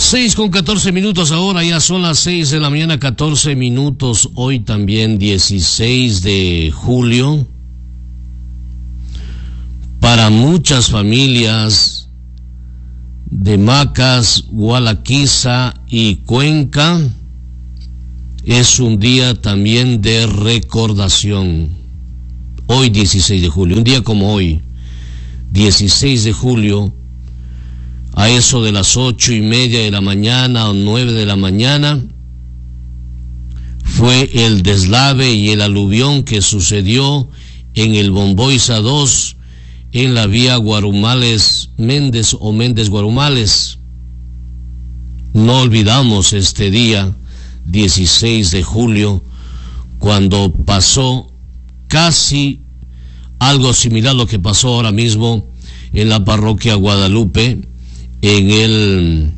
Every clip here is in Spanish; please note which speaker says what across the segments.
Speaker 1: 6:14 ahora, ya son las 6 de la mañana, 14 minutos. Hoy también 16 de julio. Para muchas familias de Macas, Gualaquiza y Cuenca, es un día también de recordación. Hoy 16 de julio, un día como hoy, 16 de julio, a eso de las 8:30 de la mañana o 9 de la mañana, fue el deslave y el aluvión que sucedió en el Bomboiza 2, en la vía Guarumales-Méndez o Méndez-Guarumales. No olvidamos este día, 16 de julio, cuando pasó casi algo similar a lo que pasó ahora mismo en la parroquia Guadalupe, en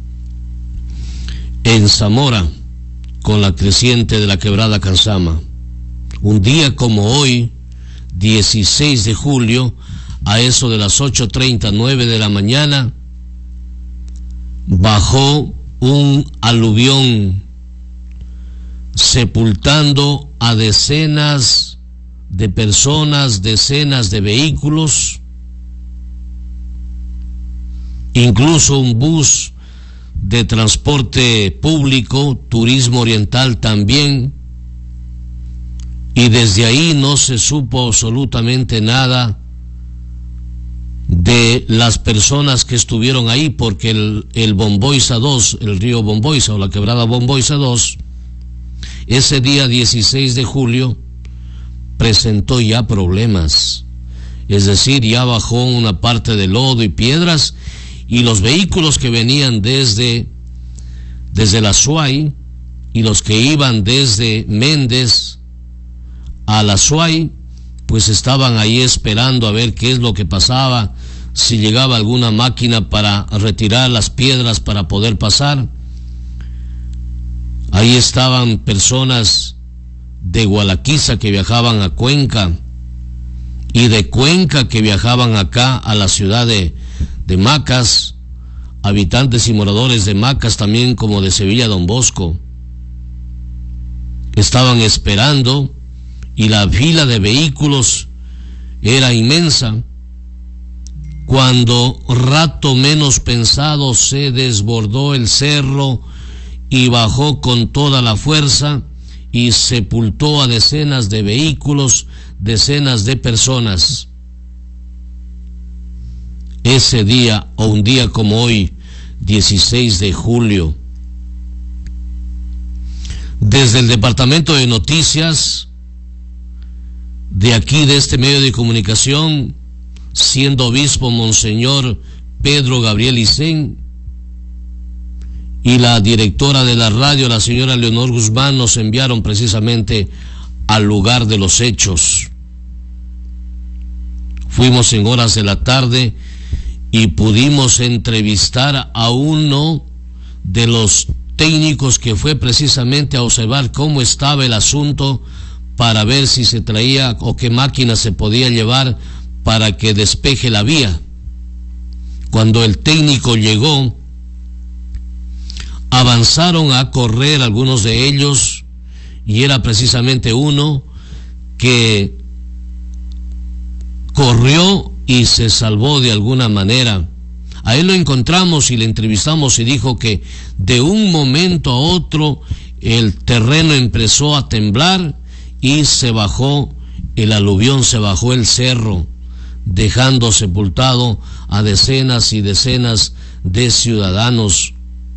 Speaker 1: Zamora, con la creciente de la quebrada Cansama. Un día como hoy, 16 de julio, a eso de las 8:30, 9 de la mañana, bajó un aluvión sepultando a decenas de personas, decenas de vehículos, incluso un bus de transporte público, Turismo Oriental también, y desde ahí no se supo absolutamente nada de las personas que estuvieron ahí, porque el Bomboiza 2, el río Bomboiza o la quebrada Bomboiza 2, ese día 16 de julio presentó ya problemas, es decir, ya bajó una parte de lodo y piedras, y los vehículos que venían desde la Suay y los que iban desde Méndez a la Suay, pues estaban ahí esperando a ver qué es lo que pasaba, si llegaba alguna máquina para retirar las piedras para poder pasar. Ahí estaban personas de Gualaquiza que viajaban a Cuenca y de Cuenca que viajaban acá a la ciudad de Macas, habitantes y moradores de Macas también, como de Sevilla Don Bosco. Estaban esperando y la fila de vehículos era inmensa, cuando rato menos pensado se desbordó el cerro y bajó con toda la fuerza y sepultó a decenas de vehículos, decenas de personas. Ese día, o un día como hoy, 16 de julio, desde el Departamento de Noticias de aquí, de este medio de comunicación, siendo obispo Monseñor Pedro Gabriel Icén, y la directora de la radio, la señora Leonor Guzmán, nos enviaron precisamente al lugar de los hechos. Fuimos en horas de la tarde y pudimos entrevistar a uno de los técnicos que fue precisamente a observar cómo estaba el asunto, para ver si se traía o qué máquina se podía llevar para que despeje la vía. Cuando el técnico llegó, avanzaron a correr algunos de ellos, y era precisamente uno que corrió y se salvó de alguna manera. A él lo encontramos y le entrevistamos, y dijo que de un momento a otro el terreno empezó a temblar y se bajó el aluvión, se bajó el cerro, dejando sepultado a decenas y decenas de ciudadanos.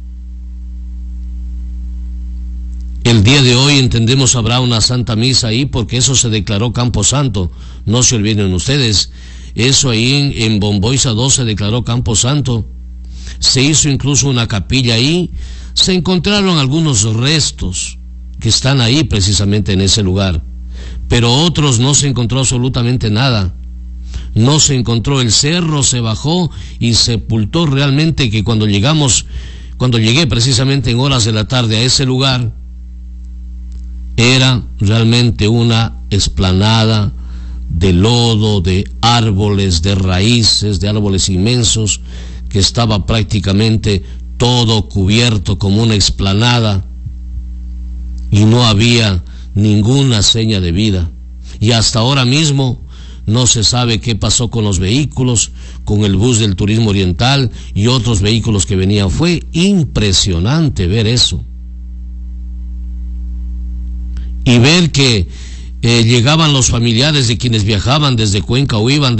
Speaker 1: El día de hoy, entendemos, habrá una santa misa ahí, porque eso se declaró Campo Santo. No se olviden ustedes, eso ahí en Bomboiza 2 se declaró Campo Santo. Se hizo incluso una capilla ahí. Se encontraron algunos restos que están ahí precisamente en ese lugar, pero otros no se encontró absolutamente nada. No se encontró, el cerro se bajó y sepultó realmente, que cuando llegué precisamente en horas de la tarde a ese lugar, era realmente una explanada de lodo, de árboles, de raíces, de árboles inmensos, que estaba prácticamente todo cubierto como una explanada, y no había ninguna seña de vida. Y hasta ahora mismo no se sabe qué pasó con los vehículos, con el bus del Turismo Oriental y otros vehículos que venían. Fue impresionante ver eso. Y ver que llegaban los familiares de quienes viajaban desde Cuenca o iban